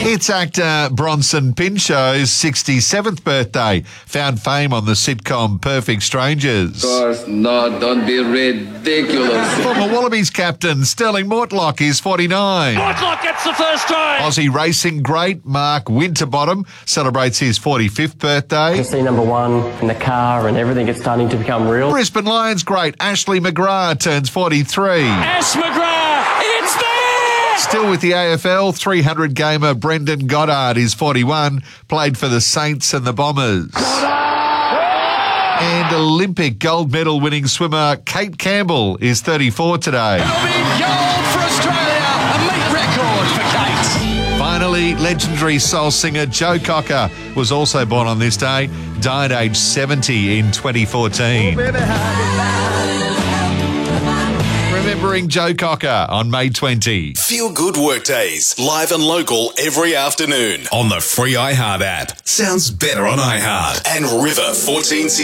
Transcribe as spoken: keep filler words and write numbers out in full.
It's actor Bronson Pinchot's sixty-seventh birthday. Found fame on the sitcom Perfect Strangers. Of course not. Don't be ridiculous. Former Wallabies captain Sterling Mortlock is forty-nine. Mortlock gets the first try. Aussie racing great Mark Winterbottom celebrates his forty-fifth birthday. You see number one in the car and everything is starting to become real. Brisbane Lions great Ashley McGrath turns forty-three. Ash McGrath, it's there! Still with the A F L, three hundred gamer Brendan Goddard is forty-one, played for the Saints and the Bombers. And Olympic gold medal winning swimmer Kate Campbell is thirty-four today. It'll be gold for Australia, a meat record for Kate. Finally, legendary soul singer Joe Cocker was also born on this day, died aged seventy in twenty fourteen. Remembering Joe Cocker on May twentieth. Feel Good Workdays, live and local every afternoon on the free iHeart app. Sounds better on iHeart and River fourteen sixty.